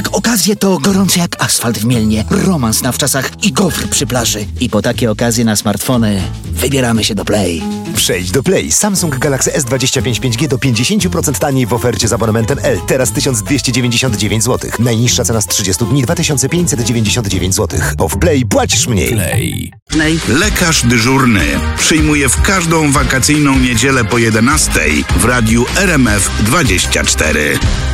Jak okazje to gorące jak asfalt w Mielnie, romans na wczasach i gofr przy plaży. I po takie okazje na smartfony wybieramy się do Play. Przejdź do Play. Samsung Galaxy S25 5G do 50% taniej w ofercie z abonamentem L. Teraz 1299 zł. Najniższa cena z 30 dni 2599 zł. Bo w Play płacisz mniej. Play. Lekarz dyżurny przyjmuje w każdą wakacyjną niedzielę po 11 w radiu RMF 24.